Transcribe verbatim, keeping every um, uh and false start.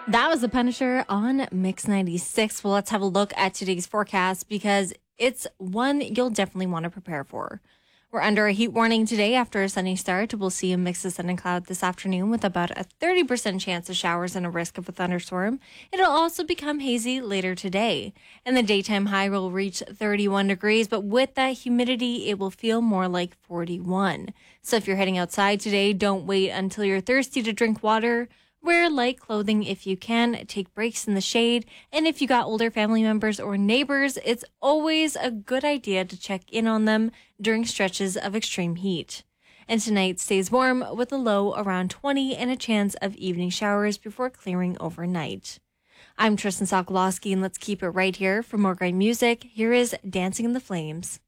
That was the Punisher on Mix ninety-six. Well, let's have a look at today's forecast because it's one you'll definitely want to prepare for. We're under a heat warning today after a sunny start. We'll see a mix of sun and cloud this afternoon with about a thirty percent chance of showers and a risk of a thunderstorm. It'll also become hazy later today. And the daytime high will reach thirty-one degrees, but with that humidity, it will feel more like forty-one. So if you're heading outside today, don't wait until you're thirsty to drink water. Wear light clothing if you can, take breaks in the shade, and if you got older family members or neighbors, it's always a good idea to check in on them during stretches of extreme heat. And tonight stays warm with a low around twenty and a chance of evening showers before clearing overnight. I'm Tristan Sokolowski, and let's keep it right here. For more great music, here is Dancing in the Flames.